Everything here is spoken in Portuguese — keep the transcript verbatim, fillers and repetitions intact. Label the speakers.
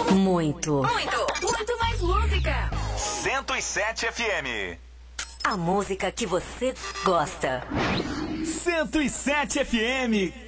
Speaker 1: Muito.
Speaker 2: Muito. Muito mais música.
Speaker 3: cento e sete F M.
Speaker 1: A música que você gosta.
Speaker 4: cento e sete F M.